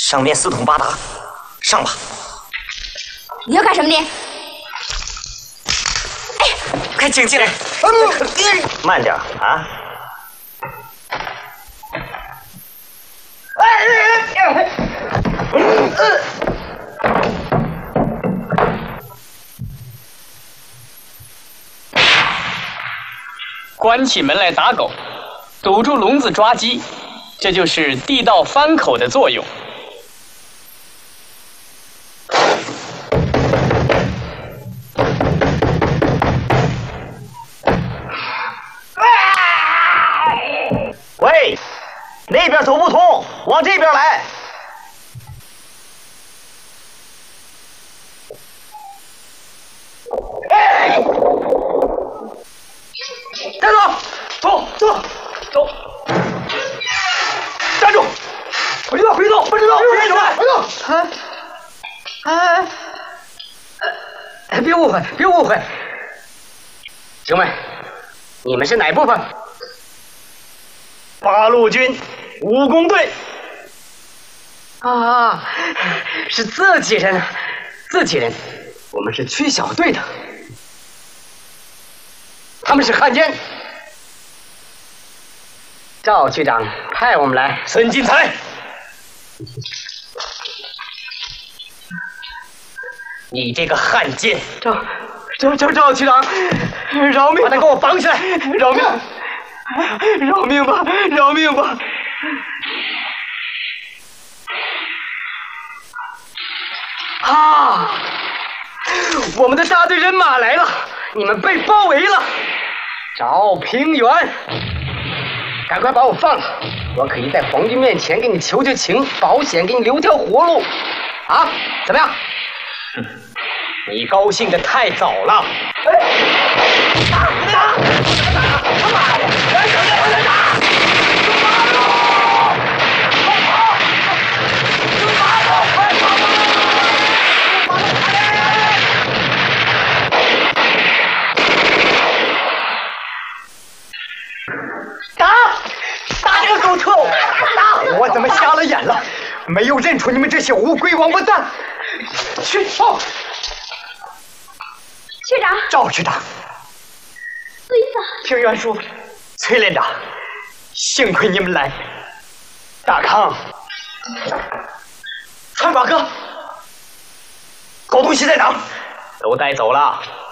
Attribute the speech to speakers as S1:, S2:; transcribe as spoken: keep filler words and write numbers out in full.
S1: 上面四通八达，上吧。
S2: 你要干什么你？
S1: 哎，快请进来。慢点啊！
S3: 关起门来打狗，堵住笼子抓鸡，这就是地道翻口的作用。
S1: 喂，那边走不通，往这边来。哎，站住！走走走！站住！回走回走！不知道，别走！回走！
S4: 啊啊！哎，别误会，别误会，兄妹，你们是哪部分？
S1: 八路军武工队。
S4: 啊，是自己人，自己人，我们是区小队的，他们是汉奸。赵区长派我们来。
S1: 孙金才，你这个汉奸！
S4: 赵赵赵赵区长，饶命！
S1: 把他给我绑起来！
S4: 饶命！饶命吧！饶命吧！啊！我们的大队人马来了，你们被包围了。赵平原，赶快把我放了，我可以在皇军面前给你求求情，保险给你留条活路。啊，怎么样？
S1: 哼，你高兴的太早了。哎！打！打！打！他妈的！人手在我这打！打！打这个狗特务！打！我怎么瞎了眼了？没有认出你们这些乌龟王八蛋！去报！
S2: 区长，
S1: 赵区长，
S2: 不好意思。
S1: 平原叔，崔连长，幸亏你们来。大康，川瓜哥，狗东西在哪？都带走了。